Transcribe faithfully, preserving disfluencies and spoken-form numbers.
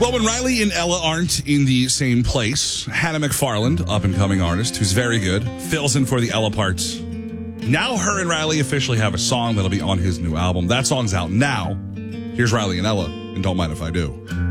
Well, when Riley and Ella aren't in the same place, Hannah McFarland, up-and-coming artist, who's very good, fills in for the Ella parts. Now her and Riley officially have a song that'll be on his new album. That song's out now. Here's Riley and Ella, and Don't Mind If I Do.